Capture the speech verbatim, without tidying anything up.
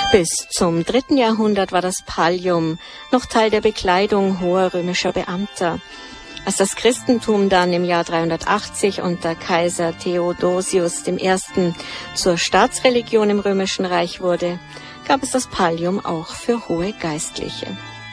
Bis zum dritten Jahrhundert war das Pallium noch Teil der Bekleidung hoher römischer Beamter. Als das Christentum dann im Jahr dreihundertachtzig unter Kaiser Theodosius der Erste. zur Staatsreligion im Römischen Reich wurde, gab es das Pallium auch für hohe Geistliche.